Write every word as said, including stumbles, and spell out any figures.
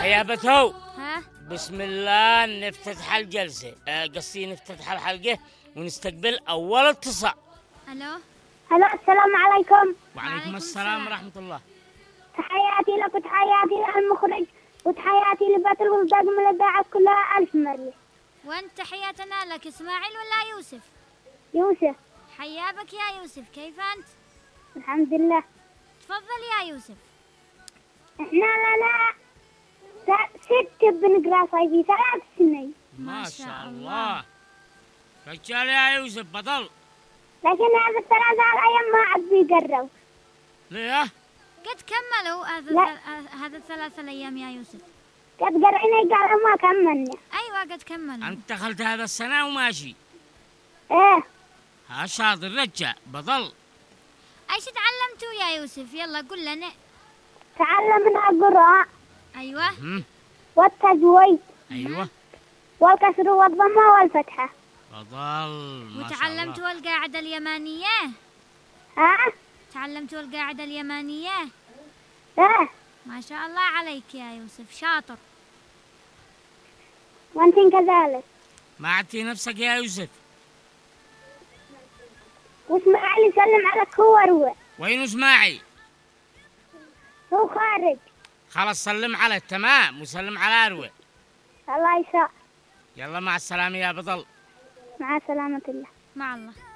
يا بتو. ها؟ بسم الله نفتتح الجلسة، أه قصدي نفتتح الحلقة ونستقبل أول اتصال. الو. هلا السلام عليكم. وعليكم السلام ورحمة الله. تحياتي لك وتحياتي للمخرج وتحياتي لبيت الولدان من الإذاعة كلها ألف مرة. وانت تحياتنا لك اسماعيل ولا يوسف؟ يوسف. حيا بك يا يوسف، كيف انت؟ الحمد لله. تفضل يا يوسف. احنا لنا ست بنقرا صيفي ثلاث سنين. ما شاء الله. رجال يا يوسف بطل. لكن هذا الثلاث الأيام ما عاد بيقروا. ليه؟ قد كملوا هذا لا. هذا الثلاث الايام يا يوسف. قد قرأنا قالوا ما كملنا. ايوه قد كملوا. أنت دخلت هذا السنة وماشي. ايه. ها شاطر رجع بطل. ايش تعلمتوا يا يوسف؟ يلا قل لنا. تعلمنا القراءة. ايوه. مم. والتجويد. أيوة. والكسر والضمة والفتحة. بطل ما شاء الله. وتعلمتوا القاعدة اليمانية؟ ها؟ تعلمتوا القاعدة اليمانية؟ ايه. ما شاء الله عليك يا يوسف، شاطر. وانتم كذلك. ما عدتي نفسك يا يوسف. واسماعيل يسلم عليك هو روح. وين اسماعيل؟ هو خارج. خلاص سلم عليه تمام وسلم على أروى. الله يسعدك. يلا مع السلامة يا بطل. مع سلامة الله. مع الله.